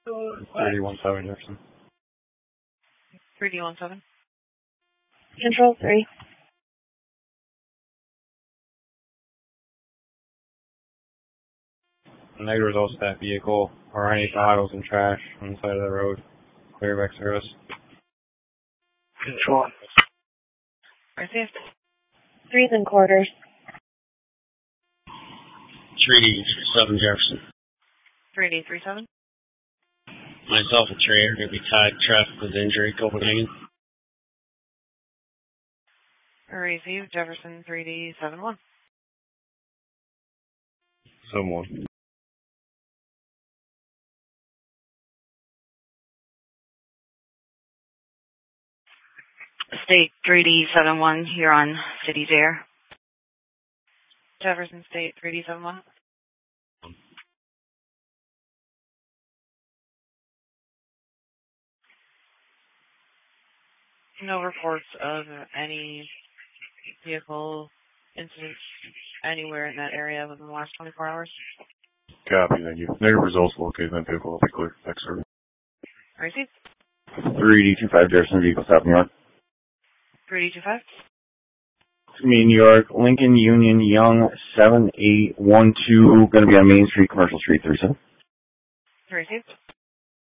3D17 Jefferson. 3D17. Control 3. Negative results of that vehicle are any bottles and trash on the side of the road. Clear back service. Control. Received. 3 3/4. 3D7 Jefferson. 3D37. Myself and Trey are going to be tied. Traffic with injury, Copenhagen. Received. Jefferson 3D71. 7-1. State 3D71, you're on City's Air. Jefferson State 3D71. No reports of any vehicle incidents anywhere in that area within the last 24 hours. Copy, thank you. Negative results located in that vehicle will be clear. Back service. Received. 3D25 Jefferson vehicle stop New York. 3D25. New York, Lincoln Union Young 7812, going to be on Main Street, Commercial Street 37. Received.